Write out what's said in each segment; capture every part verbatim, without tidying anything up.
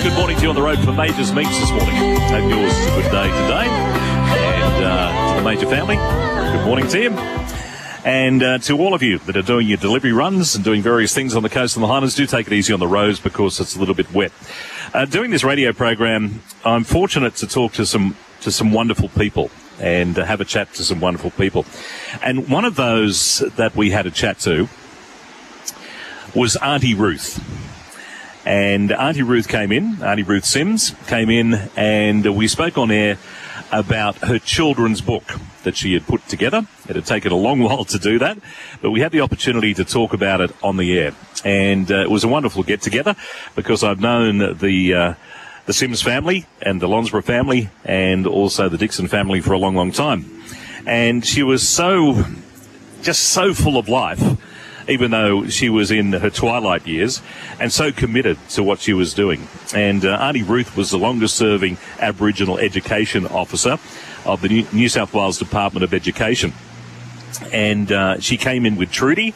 good morning to you on the road for Majors Meats this morning. Hope yours is a good day today. And uh, to the Major family, good morning to you. And uh, to all of you that are doing your delivery runs and doing various things on the coast and the Highlands, do take it easy on the roads because it's a little bit wet. Uh, doing this radio program, I'm fortunate to talk to some to some wonderful people and uh, have a chat to some wonderful people. And one of those that we had a chat to was Auntie Ruth. And Auntie Ruth came in, Auntie Ruth Sims came in, and we spoke on air about her children's book that she had put together. It had taken a long while to do that, but we had the opportunity to talk about it on the air. And uh, it was a wonderful get-together because I've known the uh, the Sims family and the Lonsborough family and also the Dixon family for a long, long time. And she was so, just so full of life, even though she was in her twilight years, and so committed to what she was doing. And uh, Auntie Ruth was the longest-serving Aboriginal education officer of the New South Wales Department of Education. And uh, she came in with Trudy,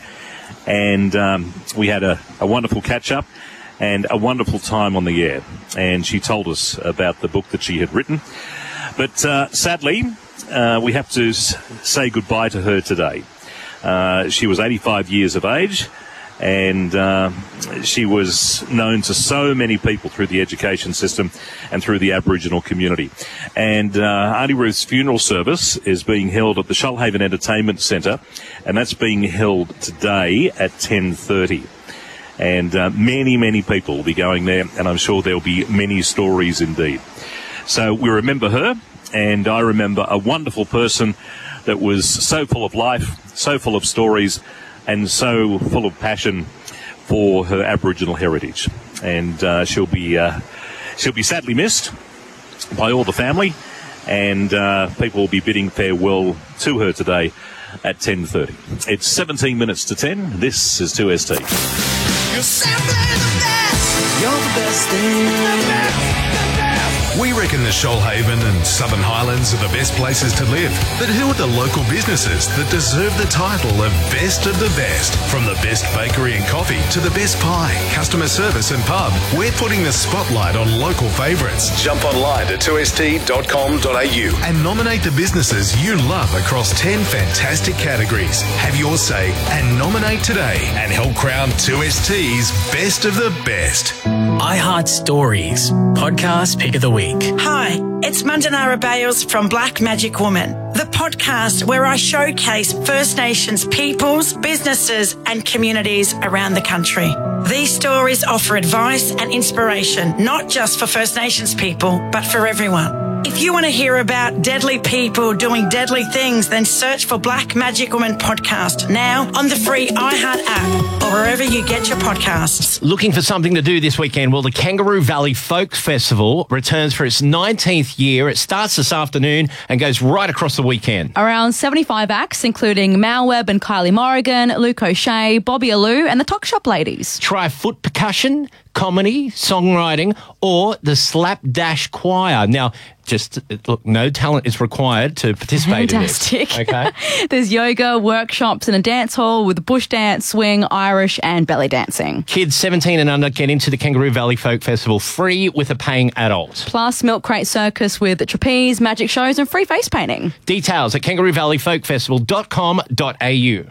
and um, we had a, a wonderful catch-up and a wonderful time on the air. And she told us about the book that she had written. But uh, sadly, uh, we have to s- say goodbye to her today. Uh, she was eighty-five years of age, and uh, she was known to so many people through the education system and through the Aboriginal community. And uh, Auntie Ruth's funeral service is being held at the Shoalhaven Entertainment Centre, and that's being held today at ten thirty. And uh, many, many people will be going there, and I'm sure there'll be many stories indeed. So we remember her, and I remember a wonderful person that was so full of life, so full of stories, and so full of passion for her Aboriginal heritage. And uh, she'll be uh, she'll be sadly missed by all the family, and uh, people will be bidding farewell to her today at ten thirty. It's seventeen minutes to ten. This is two S T. You're simply the best. You're the best thing. The best. We reckon the Shoalhaven and Southern Highlands are the best places to live. But who are the local businesses that deserve the title of Best of the Best? From the best bakery and coffee to the best pie, customer service and pub, we're putting the spotlight on local favourites. Jump online to two S T dot com dot a u and nominate the businesses you love across ten fantastic categories. Have your say and nominate today and help crown two S T's Best of the Best. iHeart Stories, podcast pick of the week. Hi, it's Mandanara Bales from Black Magic Woman, the podcast where I showcase First Nations peoples, businesses and communities around the country. These stories offer advice and inspiration, not just for First Nations people, but for everyone. If you want to hear about deadly people doing deadly things, then search for Black Magic Woman podcast now on the free iHeart app or wherever you get your podcasts. Looking for something to do this weekend? Well, the Kangaroo Valley Folk Festival returns for its nineteenth year. It starts this afternoon and goes right across the weekend. Around seventy-five acts, including Mal Webb and Kylie Morrigan, Luke O'Shea, Bobby Alou and the Talk Shop Ladies. Try foot percussion, comedy, songwriting, or the Slapdash Choir. Now, just look, no talent is required to participate Fantastic. in this. Okay. There's yoga, workshops and a dance hall with bush dance, swing, Irish and belly dancing. Kids seventeen and under get into the Kangaroo Valley Folk Festival free with a paying adult. Plus Milk Crate Circus with trapeze, magic shows and free face painting. Details at kangaroo valley folk festival dot com dot a u.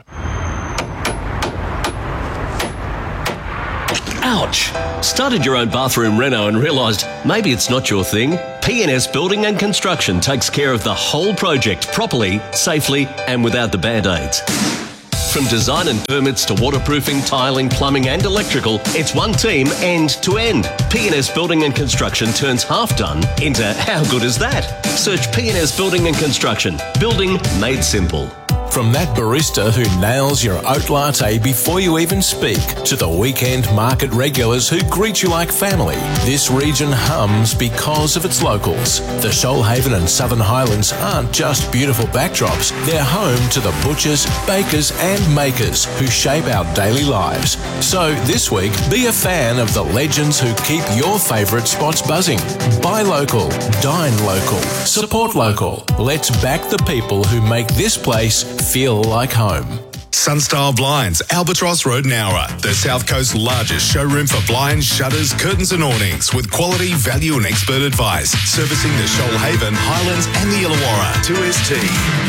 Ouch! Started your own bathroom reno and realised maybe it's not your thing? P N S Building and Construction takes care of the whole project properly, safely and without the band-aids. From design and permits to waterproofing, tiling, plumbing and electrical, it's one team end to end. P N S Building and Construction turns half done into how good is that? Search P N S Building and Construction. Building made simple. From that barista who nails your oat latte before you even speak, to the weekend market regulars who greet you like family, this region hums because of its locals. The Shoalhaven and Southern Highlands aren't just beautiful backdrops, they're home to the butchers, bakers and makers who shape our daily lives. So this week, be a fan of the legends who keep your favourite spots buzzing. Buy local, dine local, support local. Let's back the people who make this place feel like home. Sunstyle Blinds, Albatross Road, Nowra. The South Coast's largest showroom for blinds, shutters, curtains and awnings with quality, value and expert advice. Servicing the Shoalhaven, Highlands and the Illawarra. two S T.